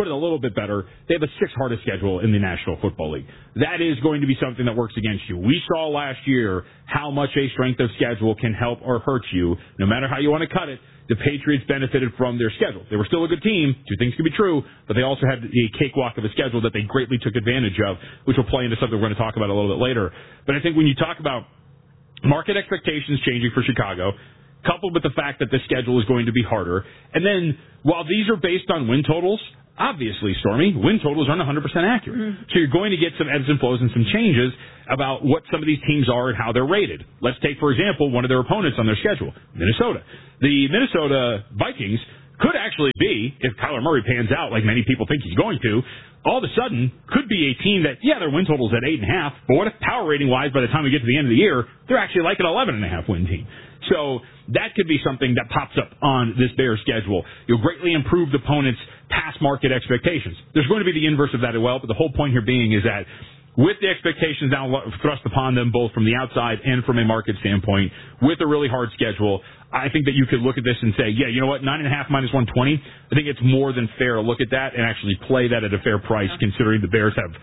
put it a little bit better, they have the 6th hardest schedule in the National Football League. That is going to be something that works against you. We saw last year how much a strength of schedule can help or hurt you. No matter how you want to cut it, the Patriots benefited from their schedule. They were still a good team. Two things can be true, but they also had a cakewalk of a schedule that they greatly took advantage of, which will play into something we're going to talk about a little bit later. But I think when you talk about market expectations changing for Chicago, coupled with the fact that the schedule is going to be harder, and then while these are based on win totals, obviously, Stormy, win totals aren't 100% accurate. Mm-hmm. So you're going to get some ebbs and flows and some changes about what some of these teams are and how they're rated. Let's take, for example, one of their opponents on their schedule, Minnesota. The Minnesota Vikings could actually be, if Kyler Murray pans out like many people think he's going to, all of a sudden could be a team that, yeah, their win total's at 8.5, but what if power rating-wise, by the time we get to the end of the year, they're actually like an 11.5 win team. So that could be something that pops up on this Bears schedule. You'll greatly improve the opponent's past market expectations. There's going to be the inverse of that as well, but the whole point here being is that with the expectations now thrust upon them both from the outside and from a market standpoint, with a really hard schedule, I think that you could look at this and say, yeah, you know what, 9.5 minus 120, I think it's more than fair to look at that and actually play that at a fair price, considering the Bears have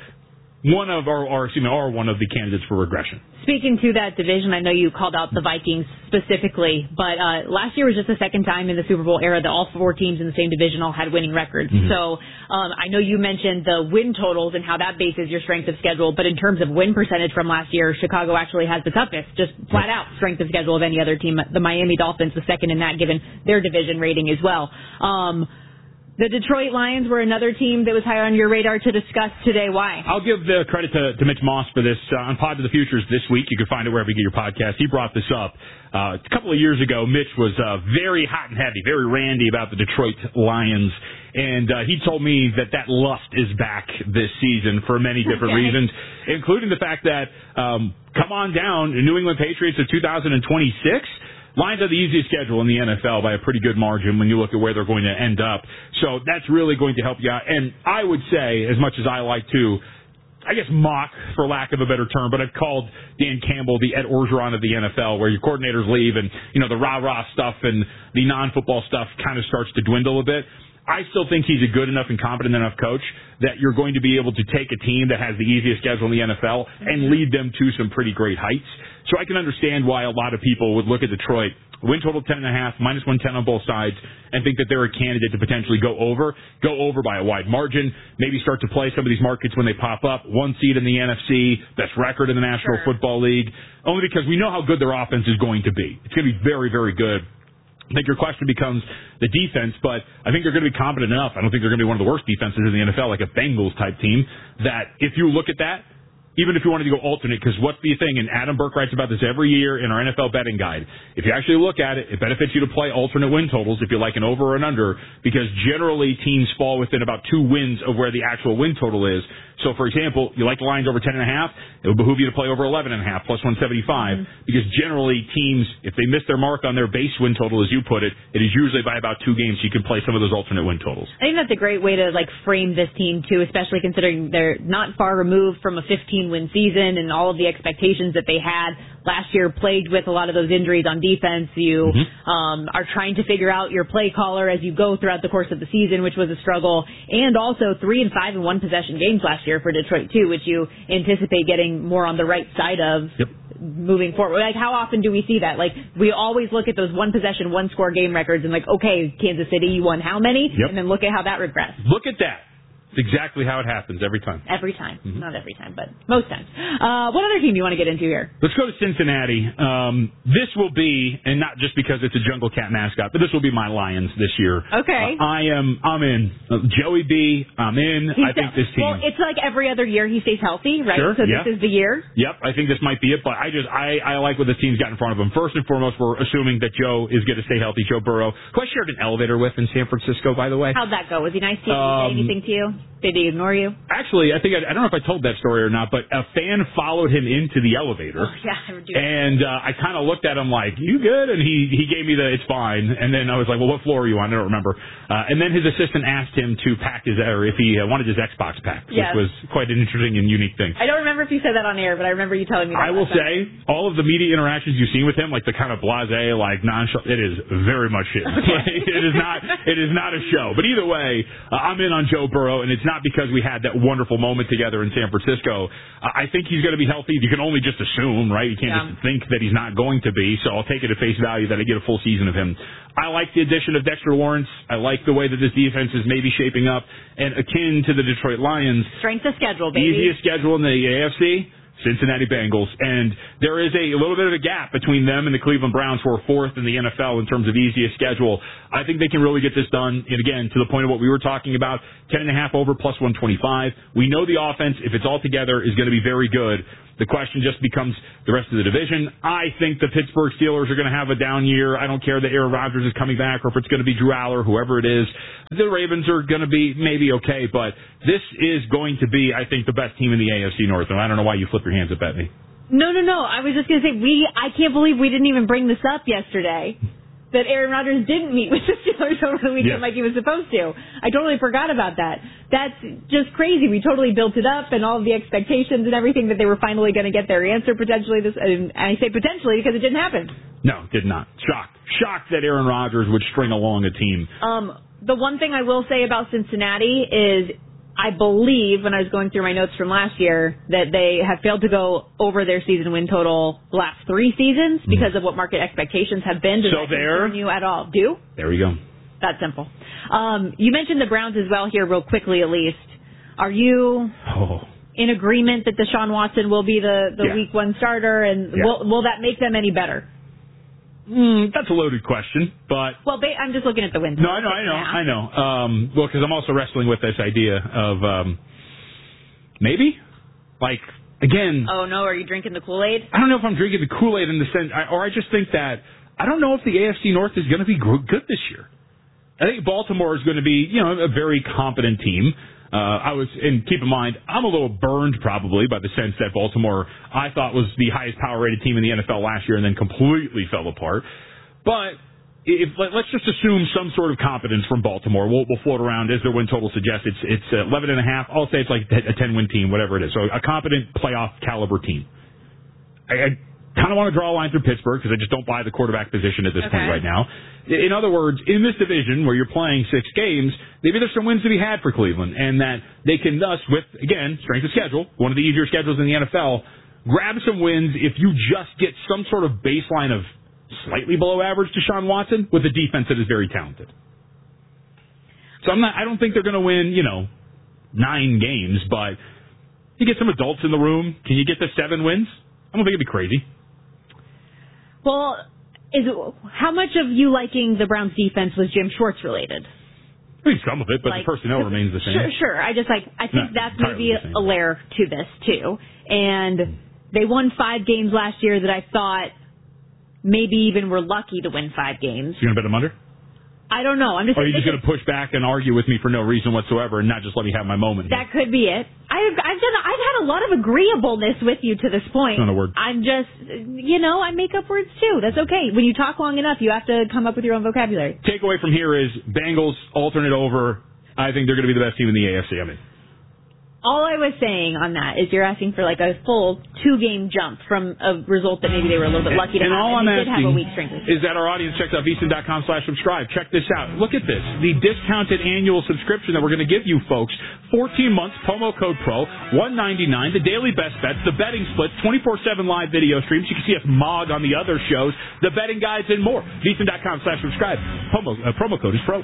are one of the candidates for regression. Speaking to that division, I know you called out the Vikings specifically, but last year was just the second time in the Super Bowl era that all 4 teams in the same division all had winning records. Mm-hmm. So I know you mentioned the win totals and how that bases your strength of schedule, but in terms of win percentage from last year, Chicago actually has the toughest, just flat out strength of schedule of any other team. The Miami Dolphins, the second in that, given their division rating as well. The Detroit Lions were another team that was higher on your radar to discuss today. Why? I'll give the credit to Mitch Moss for this. On Pod to the Futures this week, you can find it wherever you get your podcast. He brought this up. A couple of years ago, Mitch was very hot and heavy, very randy about the Detroit Lions. And he told me that lust is back this season for many different reasons, including the fact that come on down, New England Patriots of 2026, Lions have the easiest schedule in the NFL by a pretty good margin when you look at where they're going to end up. So that's really going to help you out. And I would say, as much as I like to, I guess, mock, for lack of a better term, but I've called Dan Campbell the Ed Orgeron of the NFL, where your coordinators leave and, the rah-rah stuff and the non-football stuff kind of starts to dwindle a bit. I still think he's a good enough and competent enough coach that you're going to be able to take a team that has the easiest schedule in the NFL and lead them to some pretty great heights. So I can understand why a lot of people would look at Detroit, win total 10.5, minus 110 on both sides, and think that they're a candidate to potentially go over by a wide margin, maybe start to play some of these markets when they pop up. 1 seed in the NFC, best record in the National Football League, only because we know how good their offense is going to be. It's going to be very, very good. I think your question becomes the defense, but I think they're going to be competent enough. I don't think they're going to be one of the worst defenses in the NFL, like a Bengals-type team, that if you look at that, even if you wanted to go alternate, because what's the thing, and Adam Burke writes about this every year in our NFL betting guide, if you actually look at it, it benefits you to play alternate win totals if you like an over or an under, because generally teams fall within about 2 wins of where the actual win total is. So, for example, you like the Lions over 10.5, it would behoove you to play over 11.5, plus 175, because generally teams, if they miss their mark on their base win total, as you put it, it is usually by about 2 games, so you can play some of those alternate win totals. I think that's a great way to frame this team, too, especially considering they're not far removed from a 15-win season and all of the expectations that they had last year, plagued with a lot of those injuries on defense. You are trying to figure out your play caller as you go throughout the course of the season, which was a struggle, and also 3 and 5 and 1 possession games last year for Detroit, too, which you anticipate getting more on the right side of moving forward. How often do we see that? We always look at those 1 possession, 1 score game records and okay, Kansas City, you won how many? And then look at how that regressed. Look at that. It's exactly how it happens every time. Every time. Not every time, but most times. What other team do you want to get into here? Let's go to Cincinnati. This will be, and not just because it's a Jungle Cat mascot, but this will be my Lions this year. Okay. I'm in. Joey B, I'm in. I think this team. Well, it's like every other year he stays healthy, right? Sure, so this is the year? Yep, I think this might be it, but I like what this team's got in front of them. First and foremost, we're assuming that Joe is going to stay healthy, Joe Burrow, who I shared an elevator with in San Francisco, by the way. How'd that go? Was he nice to you? Did he say anything to you? Did he ignore you? Actually, I don't know if I told that story or not, but a fan followed him into the elevator. Oh, yeah, I would do that. And I kind of looked at him like, you good? And he gave me it's fine. And then I was like, well, what floor are you on? I don't remember. And then his assistant asked him to pack if he wanted his Xbox packed, which was quite an interesting and unique thing. I don't remember if you said that on air, but I remember you telling me that. I will say, all of the media interactions you've seen with him, like the kind of blasé, like nonchalant, it is very much him. Okay. It is not a show. But either way, I'm in on Joe Burrow, and it's not because we had that wonderful moment together in San Francisco. I think he's going to be healthy. You can only just assume, right? You can't just think that he's not going to be. So I'll take it at face value that I get a full season of him. I like the addition of Dexter Lawrence. I like the way that this defense is maybe shaping up, and akin to the Detroit Lions. Strength of schedule, baby. Easiest schedule in the AFC. Cincinnati Bengals, and there is a little bit of a gap between them and the Cleveland Browns, who are fourth in the NFL in terms of easiest schedule. I think they can really get this done, and again, to the point of what we were talking about, 10.5 over plus 125. We know the offense, if it's all together, is going to be very good. The question just becomes the rest of the division. I think the Pittsburgh Steelers are going to have a down year. I don't care that Aaron Rodgers is coming back or if it's going to be Drew Aller, whoever it is. The Ravens are going to be maybe okay, but this is going to be, I think, the best team in the AFC North. And I don't know why you flip your hands up at me. No. I was just going to say, I can't believe we didn't even bring this up yesterday. That Aaron Rodgers didn't meet with the Steelers over the weekend like he was supposed to. I totally forgot about that. That's just crazy. We totally built it up and all of the expectations and everything that they were finally going to get their answer potentially. And I say potentially because it didn't happen. No, did not. Shocked that Aaron Rodgers would string along a team. The one thing I will say about Cincinnati is I believe, when I was going through my notes from last year, that they have failed to go over their season win total the last 3 seasons because of what market expectations have been. Does that concern you at all? There we go. That simple. You mentioned the Browns as well here real quickly, at least. Are you in agreement that Deshaun Watson will be the week 1 starter, and will that make them any better? That's a loaded question, but... Well, I'm just looking at the wins. No, I know. Well, because I'm also wrestling with this idea of maybe? Like, again... Oh, no, are you drinking the Kool-Aid? I don't know if I'm drinking the Kool-Aid in the sense... Or I just think that... I don't know if the AFC North is going to be good this year. I think Baltimore is going to be, a very competent team. And keep in mind, I'm a little burned probably by the sense that Baltimore, I thought, was the highest power-rated team in the NFL last year and then completely fell apart. But let's just assume some sort of competence from Baltimore. We'll float around as their win total suggests. It's 11.5. I'll say it's like a 10-win team, whatever it is. So a competent playoff caliber team. I kind of want to draw a line through Pittsburgh because I just don't buy the quarterback position at this point right now. In other words, in this division where you're playing 6 games, maybe there's some wins to be had for Cleveland, and that they can thus, with, again, strength of schedule, one of the easier schedules in the NFL, grab some wins if you just get some sort of baseline of slightly below average Deshaun Watson with a defense that is very talented. So I don't think they're going to win, 9 games, but you get some adults in the room. Can you get to 7 wins? I don't think it'd be crazy. Well, how much of you liking the Browns defense was Jim Schwartz related? I think some of it, but the personnel remains the same. Sure. I think that's maybe a layer to this too. And they won 5 games last year that I thought maybe even were lucky to win 5 games. You gonna bet them under? I don't know. Or are you just going to push back and argue with me for no reason whatsoever and not just let me have my moment here? That could be it. I've had a lot of agreeableness with you to this point. Not a word. I'm just, I make up words too. That's okay. When you talk long enough, you have to come up with your own vocabulary. Takeaway from here is Bengals alternate over. I think they're going to be the best team in the AFC. All I was saying on that is you're asking for like a full 2-game jump from a result that maybe they were a little bit lucky to have. And all I'm asking have a weak strength is that our audience checks out VSiN.com/subscribe. Check this out. Look at this. The discounted annual subscription that we're going to give you folks. 14 months, promo code PRO, $199. The daily best bets, the betting splits, 24/7 live video streams. You can see us mog on the other shows, the betting guides, and more. VSiN.com/subscribe. Promo code is PRO.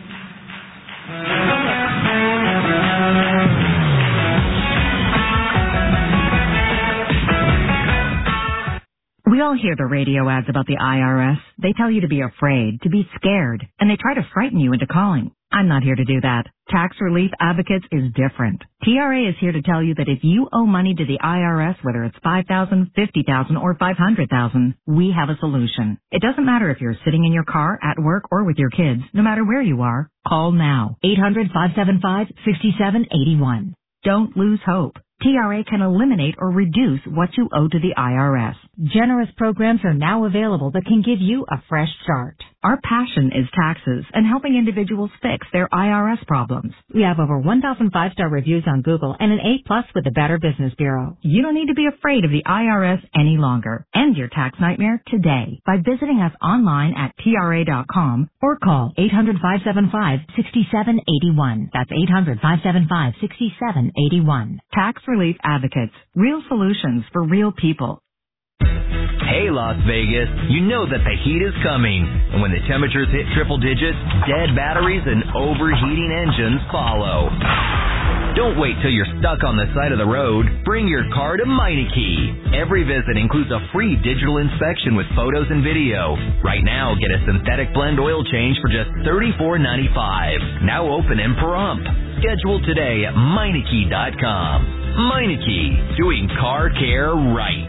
We all hear the radio ads about the IRS. They tell you to be afraid, to be scared, and they try to frighten you into calling. I'm not here to do that. Tax Relief Advocates is different. TRA is here to tell you that if you owe money to the IRS, whether it's $5,000, $50,000, or $500,000, we have a solution. It doesn't matter if you're sitting in your car, at work, or with your kids. No matter where you are, call now. 800-575-6781. Don't lose hope. TRA can eliminate or reduce what you owe to the IRS. Generous programs are now available that can give you a fresh start. Our passion is taxes and helping individuals fix their IRS problems. We have over 1,000 5-star reviews on Google and an A+ with the Better Business Bureau. You don't need to be afraid of the IRS any longer. End your tax nightmare today by visiting us online at TRA.com or call 800-575-6781. That's 800-575-6781. Tax Relief Advocates. Real solutions for real people. Hey, Las Vegas, you know that the heat is coming. And when the temperatures hit triple digits, dead batteries and overheating engines follow. Don't wait till you're stuck on the side of the road. Bring your car to Meineke. Every visit includes a free digital inspection with photos and video. Right now, get a synthetic blend oil change for just $34.95. Now open in Pahrump. Schedule today at Meineke.com. Meineke, doing car care right.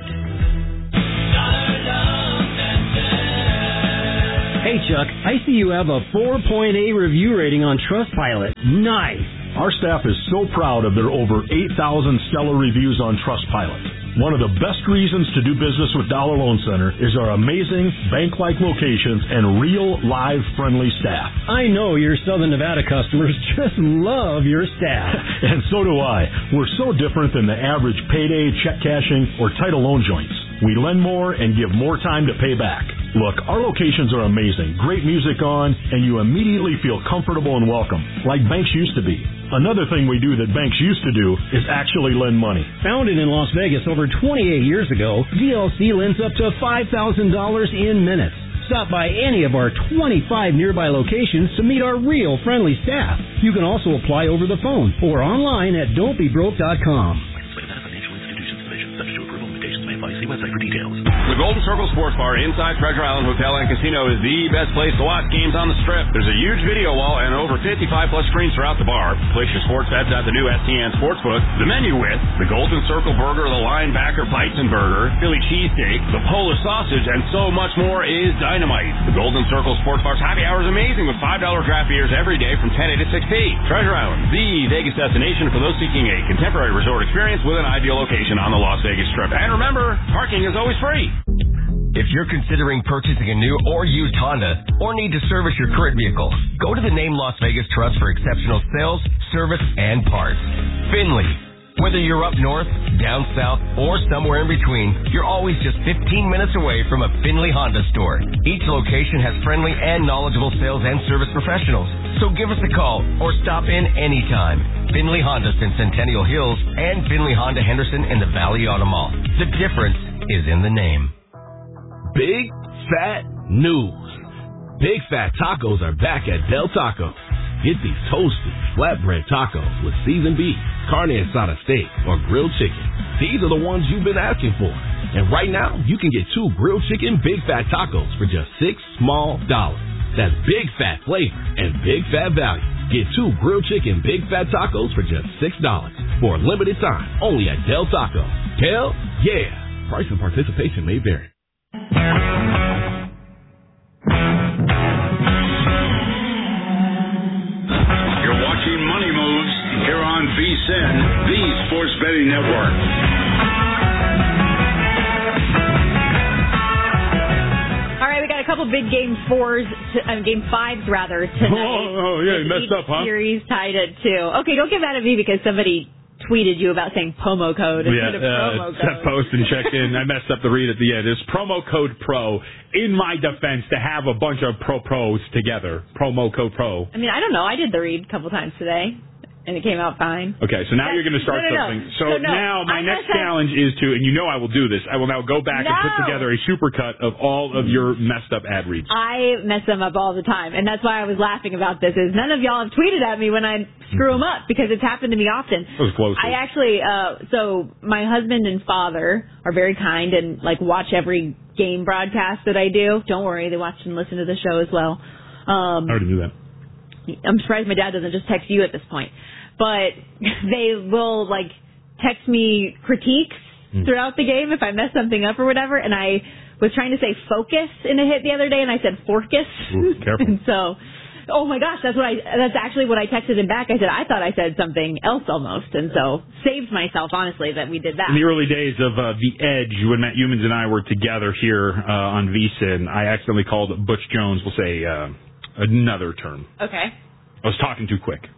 Hey, Chuck, I see you have a 4.8 review rating on Trustpilot. Nice. Our staff is so proud of their over 8,000 stellar reviews on Trustpilot. One of the best reasons to do business with Dollar Loan Center is our amazing bank-like locations and real, live, friendly staff. I know your Southern Nevada customers just love your staff. And so do I. We're so different than the average payday, check cashing, or title loan joints. We lend more and give more time to pay back. Look, our locations are amazing, great music on, and you immediately feel comfortable and welcome, like banks used to be. Another thing we do that banks used to do is actually lend money. Founded in Las Vegas over 28 years ago, DLC lends up to $5,000 in minutes. Stop by any of our 25 nearby locations to meet our real friendly staff. You can also apply over the phone or online at don'tbebroke.com. See website for details. The Golden Circle Sports Bar inside Treasure Island Hotel and Casino is the best place to watch games on the Strip. There's a huge video wall and over 55-plus screens throughout the bar. Place your sports bets at the new STN Sportsbook. The menu with the Golden Circle Burger, the Linebacker Bison Burger, Philly Cheesesteak, the Polish Sausage, and so much more is dynamite. The Golden Circle Sports Bar's happy hour is amazing with $5 draft beers every day from 10 to 6 p. Treasure Island, the Vegas destination for those seeking a contemporary resort experience with an ideal location on the Las Vegas Strip. And remember, parking is always free. If you're considering purchasing a new or used Honda or need to service your current vehicle, go to the Name Las Vegas Trust for exceptional sales, service, and parts. Finley. Whether you're up north, down south, or somewhere in between, you're always just 15 minutes away from a Finley Honda store. Each location has friendly and knowledgeable sales and service professionals. So give us a call or stop in anytime. Finley Honda in Centennial Hills and Finley Honda Henderson in the Valley Auto Mall. The difference is in the name. Big fat news. Big Fat Tacos are back at Del Taco. Get these toasty, flatbread tacos with seasoned beef, carne asada steak, or grilled chicken. These are the ones you've been asking for. And right now, you can get 2 grilled chicken Big Fat Tacos for just $6 small. That's big fat flavor and big fat value. Get 2 grilled chicken Big Fat Tacos for just $6 for a limited time only at Del Taco. Hell yeah! Price and participation may vary. You're watching Money Moves here on VSiN, the Sports Betting Network. All right, we got a couple big game game fives rather tonight. Oh yeah, you messed up, huh? Series tied at 2. Okay, don't get mad at me because somebody tweeted you about saying promo code instead of promo code. That post and check in. I messed up the read at the end. It's promo code PRO. In my defense, to have a bunch of pros together. Promo code PRO. I mean, I don't know. I did the read a couple times today, and it came out fine. Okay, so now you're going to start something. So now my next challenge is to, and you know I will do this, I will now go back and put together a supercut of all of your messed up ad reads. I mess them up all the time, and that's why I was laughing about this, is none of y'all have tweeted at me when I screw them up, because it's happened to me often. That was close. I actually, so my husband and father are very kind and, like, watch every game broadcast that I do. Don't worry, they watch and listen to the show as well. I already knew that. I'm surprised my dad doesn't just text you at this point. But they will, like, text me critiques throughout the game if I mess something up or whatever. And I was trying to say focus in a hit the other day, and I said forcus. Ooh, careful. And so, oh my gosh, that's actually what I texted him back. I said, I thought I said something else almost. And so, saved myself, honestly, that we did that. In the early days of The Edge, when Matt Humans and I were together here on VSiN, I accidentally called Butch Jones, we'll say, another term. Okay. I was talking too quick.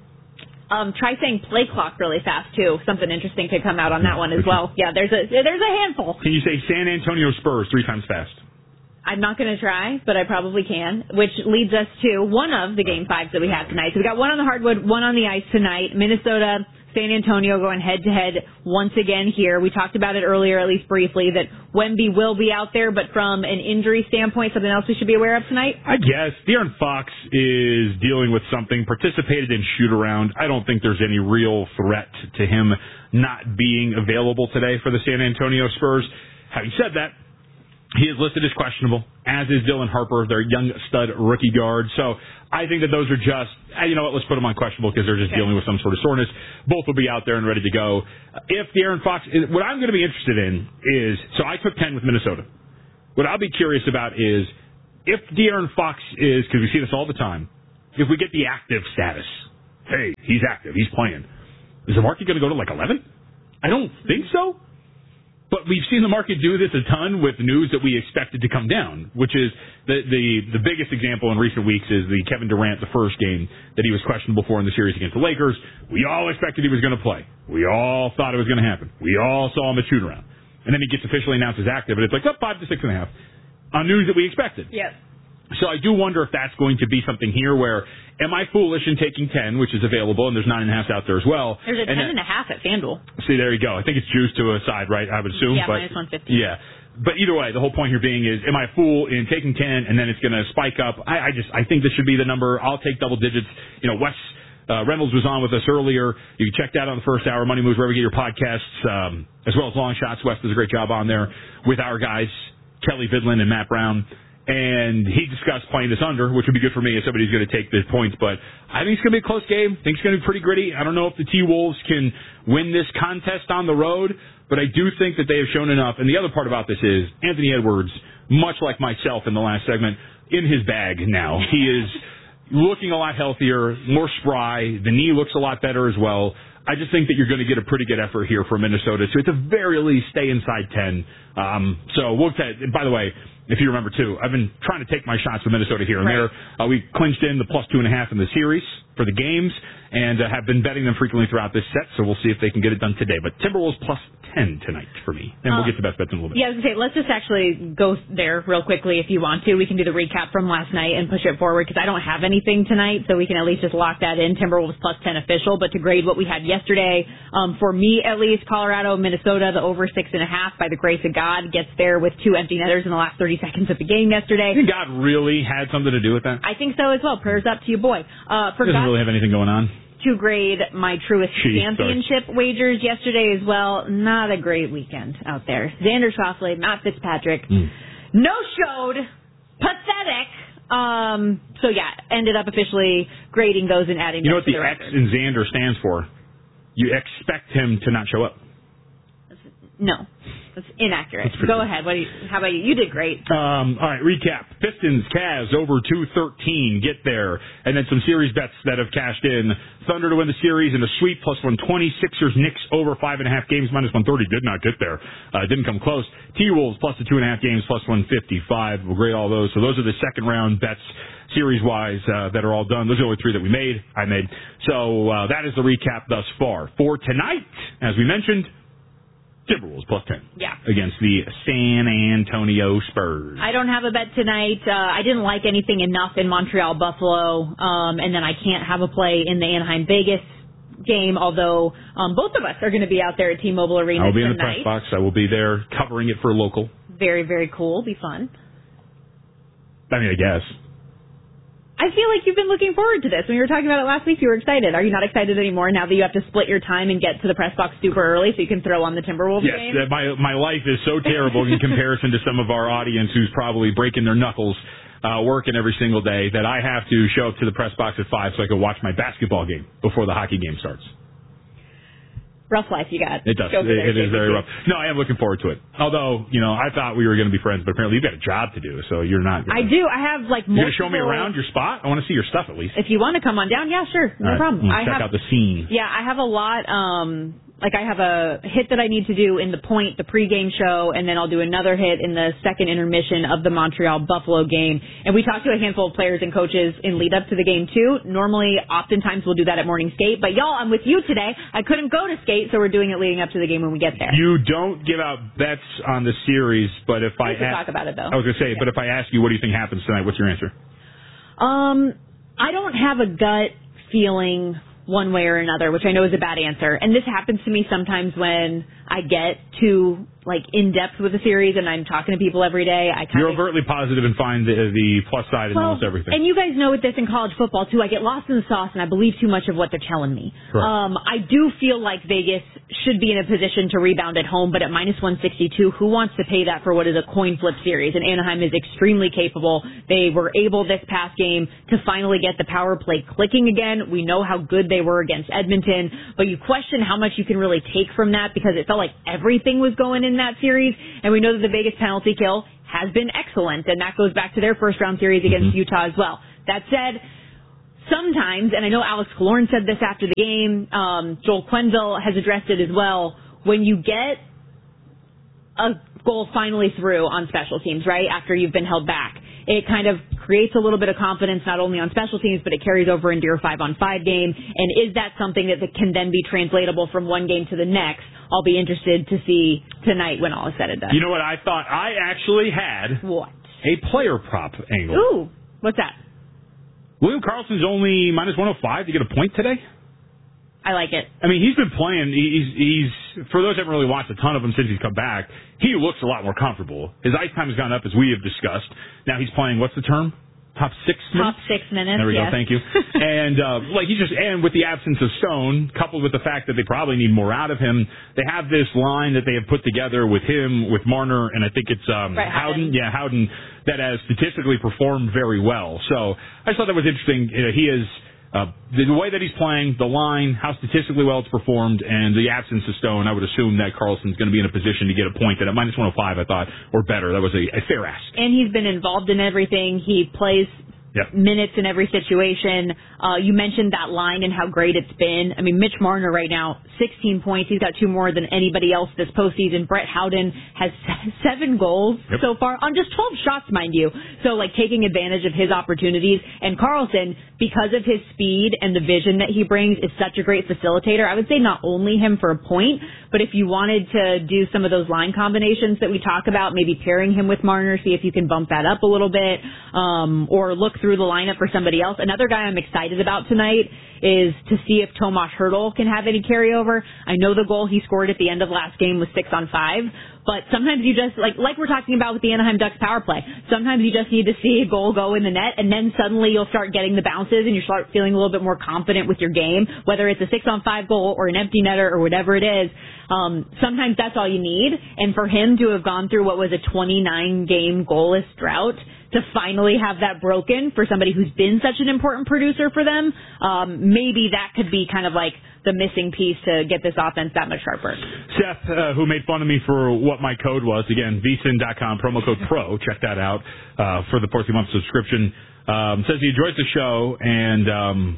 Try saying play clock really fast, too. Something interesting could come out on that one as well. Yeah, there's a handful. Can you say San Antonio Spurs 3 times fast? I'm not going to try, but I probably can, which leads us to one of the Game 5s that we have tonight. So we got one on the hardwood, one on the ice tonight. Minnesota, San Antonio going head-to-head once again here. We talked about it earlier, at least briefly, that Wemby will be out there, but from an injury standpoint, something else we should be aware of tonight? I guess. De'Aaron Fox is dealing with something, participated in shoot-around. I don't think there's any real threat to him not being available today for the San Antonio Spurs. Having said that, he is listed as questionable, as is Dylan Harper, their young stud rookie guard. So I think that those are just, you know what, let's put them on questionable because they're just dealing with some sort of soreness. Both will be out there and ready to go. If De'Aaron Fox, what I'm going to be interested in is, so I took 10 with Minnesota. What I'll be curious about is if De'Aaron Fox is, because we see this all the time, if we get the active status, hey, he's active, he's playing, is the market going to go to like 11? I don't think so. But we've seen the market do this a ton with news that we expected to come down, which is the biggest example in recent weeks is the Kevin Durant, the first game that he was questionable for in the series against the Lakers. We all expected he was going to play. We all thought it was going to happen. We all saw him at shoot-around. And then he gets officially announced as active, and it's like, 5 to 6.5 on news that we expected. Yes. So I do wonder if that's going to be something here where, am I foolish in taking 10, which is available, and there's 9.5 out there as well. There's a 10.5 at FanDuel. See, there you go. I think it's juiced to a side, right? I would assume. Yeah, but, minus 150. Yeah. But either way, the whole point here being is, am I a fool in taking 10, and then it's going to spike up? I think this should be the number. I'll take double digits. You know, Wes Reynolds was on with us earlier. You can check that on the first hour, Money Moves, wherever you get your podcasts, as well as Long Shots. Wes does a great job on there with our guys, Kelly Vidlin and Matt Brown. And he discussed playing this under, which would be good for me as somebody who's going to take the points. But I think it's going to be a close game. I think it's going to be pretty gritty. I don't know if the T-Wolves can win this contest on the road, but I do think that they have shown enough. And the other part about this is Anthony Edwards, much like myself in the last segment, in his bag now. He is looking a lot healthier, more spry. The knee looks a lot better as well. I just think that you're going to get a pretty good effort here for Minnesota to, at the very least, stay inside 10. So we'll say, by the way, if you remember, too, I've been trying to take my shots with Minnesota here and there. We clinched in the plus 2.5 in the series for the games and have been betting them frequently throughout this set, so we'll see if they can get it done today. But Timberwolves plus 10 tonight for me. And we'll get to best bets in a little bit. Yeah, I was going to say, let's just actually go there real quickly if you want to. We can do the recap from last night and push it forward because I don't have anything tonight, so we can at least just lock that in. Timberwolves plus 10 official. But to grade what we had yesterday, for me at least, Colorado, Minnesota, the over 6.5 by the grace of God gets there with 2 empty netters in the last 30 seconds of the game yesterday. You think God really had something to do with that? I think so as well. Prayers up to you, boy. Doesn't really have anything going on. To grade my Truist Championship wagers yesterday as well. Not a great weekend out there. Xander Schauffele, Matt Fitzpatrick, no-showed, pathetic. So yeah, ended up officially grading those and adding. You know what the X in Xander stands for? You expect him to not show up. No, that's inaccurate. Go ahead. How about you? You did great. All right, recap. Pistons, Cavs, over 213. Get there. And then some series bets that have cashed in. Thunder to win the series in the sweep, plus 120. Sixers, Knicks, over 5.5 games, minus 130. Did not get there. Didn't come close. T-Wolves, plus the 2.5 games, plus 155. We'll grade all those. So those are the second round bets, series-wise, that are all done. Those are the only 3 that I made. So that is the recap thus far. For tonight, as we mentioned, Timberwolves plus 10 against the San Antonio Spurs. I don't have a bet tonight. I didn't like anything enough in Montreal-Buffalo, and then I can't have a play in the Anaheim-Vegas game, although both of us are going to be out there at T-Mobile Arena tonight. I'll be in the press box. I will be there covering it for local. Very, very cool. Be fun. I mean, I guess. I feel like you've been looking forward to this. When you were talking about it last week, you were excited. Are you not excited anymore now that you have to split your time and get to the press box super early so you can throw on the Timberwolves game? Yes, my life is so terrible in comparison to some of our audience who's probably breaking their knuckles working every single day that I have to show up to the press box at 5 so I can watch my basketball game before the hockey game starts. Rough life you got. It does. It is very rough. No, I am looking forward to it. Although, I thought we were going to be friends, but apparently you've got a job to do, so you're not. I do. I have multiple. You're going to show me around your spot? I want to see your stuff at least. If you want to come on down, yeah, sure. No problem. Check out the scene. Yeah, I have a lot. I have a hit that I need to do in the pregame show, and then I'll do another hit in the second intermission of the Montreal-Buffalo game. And we talked to a handful of players and coaches in lead up to the game, too. Normally, oftentimes, we'll do that at morning skate. But, y'all, I'm with you today. I couldn't go to skate, so we're doing it leading up to the game when we get there. You don't give out bets on the series, but if we can talk about it, though. I was going to say, but if I ask you, what do you think happens tonight, what's your answer? I don't have a gut feeling one way or another, which I know is a bad answer. And this happens to me sometimes when I get too in depth with a series and I'm talking to people every day. You're overtly positive and find the plus side in almost everything. And you guys know with this in college football too, I get lost in the sauce and I believe too much of what they're telling me. I do feel like Vegas should be in a position to rebound at home, but at minus 162, who wants to pay that for what is a coin flip series? And Anaheim is extremely capable. They were able this past game to finally get the power play clicking again. We know how good they were against Edmonton, but you question how much you can really take from that because it felt like everything was going in that series, and we know that the Vegas penalty kill has been excellent, and that goes back to their first-round series against Utah as well. That said, sometimes, and I know Alex Killorn said this after the game, Joel Quenneville has addressed it as well, when you get a goal finally through on special teams, right, after you've been held back, it kind of creates a little bit of confidence not only on special teams, but it carries over into your 5-on-5 game. And is that something that can then be translatable from one game to the next? I'll be interested to see tonight when all is said and done. You know what I thought? I actually had a player prop angle. Ooh, what's that? William Karlsson's only minus 105 to get a point today. I like it. I mean, he's been playing. He's for those that haven't really watched a ton of him since he's come back, he looks a lot more comfortable. His ice time has gone up, as we have discussed. Now he's playing, what's the term? Top 6 minutes? Top 6 minutes, There we yes. go, thank you. And and with the absence of Stone, coupled with the fact that they probably need more out of him, they have this line that they have put together with him, with Marner, and I think it's Howden. Yeah, Howden, that has statistically performed very well. So I just thought that was interesting. He is... the way that he's playing, the line, how statistically well it's performed, and the absence of Stone, I would assume that Karlsson's going to be in a position to get a point that at minus 105, I thought, or better. That was a fair ask. And he's been involved in everything. He plays minutes in every situation. You mentioned that line and how great it's been. I mean, Mitch Marner right now, 16 points. He's got 2 more than anybody else this postseason. Brett Howden has 7 goals so far on just 12 shots, mind you. So, taking advantage of his opportunities. And Karlsson, because of his speed and the vision that he brings, is such a great facilitator. I would say not only him for a point, but if you wanted to do some of those line combinations that we talk about, maybe pairing him with Marner, see if you can bump that up a little bit, or look through the lineup for somebody else. Another guy I'm excited about tonight is to see if Tomas Hertl can have any carryover. I know the goal he scored at the end of last game was 6-on-5, but sometimes you just, like we're talking about with the Anaheim Ducks power play, sometimes you just need to see a goal go in the net, and then suddenly you'll start getting the bounces and you start feeling a little bit more confident with your game, whether it's a 6-on-5 goal or an empty netter or whatever it is. Sometimes that's all you need, and for him to have gone through what was a 29-game goalless drought, to finally have that broken for somebody who's been such an important producer for them, maybe that could be kind of like the missing piece to get this offense that much sharper. Seth, who made fun of me for what my code was, again, vsin.com, promo code PRO, check that out for the 14-month subscription, says he enjoys the show, and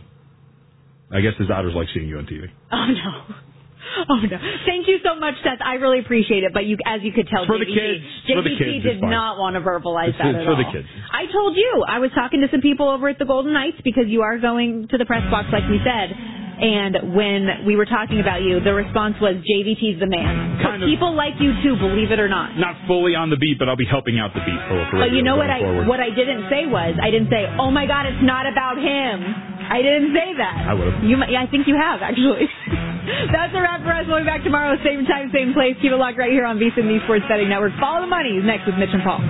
I guess his daughters like seeing you on TV. Oh, no. Oh, no. Thank you so much, Seth. I really appreciate it. But as you could tell, for the kids. JVT did not want to verbalize that at all. For the kids. I told you. I was talking to some people over at the Golden Knights because you are going to the press box, like we said. And when we were talking about you, the response was, JVT's the man. People like you, too, believe it or not. Not fully on the beat, but I'll be helping out the beat. But you know what I didn't say was, I didn't say, oh, my God, it's not about him. I didn't say that. I would have. I think you have, actually. That's a wrap for us. We'll be back tomorrow, same time, same place. Keep it locked right here on VSiN, the Sports Betting Network. Follow the Money is next with Mitch and Paul.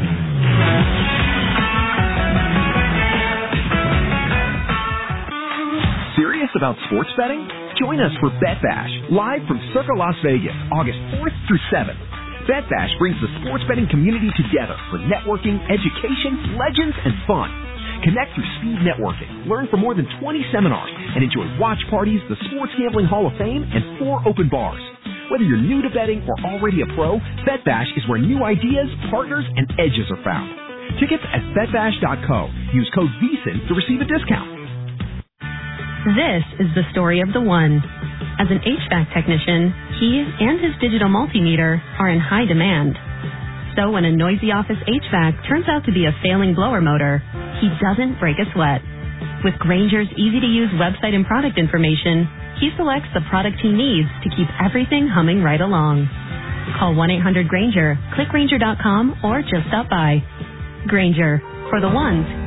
Serious about sports betting? Join us for Bet Bash, live from Circa Las Vegas, August 4th through 7th. BetBash brings the sports betting community together for networking, education, legends, and fun. Connect through speed networking, learn from more than 20 seminars, and enjoy watch parties, the Sports Gambling Hall of Fame, and 4 open bars. Whether you're new to betting or already a pro, BetBash is where new ideas, partners, and edges are found. Tickets at betbash.co. Use code VSIN to receive a discount. This is the story of the one. As an HVAC technician, he and his digital multimeter are in high demand. So when a noisy office HVAC turns out to be a failing blower motor, he doesn't break a sweat. With Grainger's easy-to-use website and product information, he selects the product he needs to keep everything humming right along. Call 1-800-GRAINGER, click Grainger.com, or just stop by. Grainger, for the ones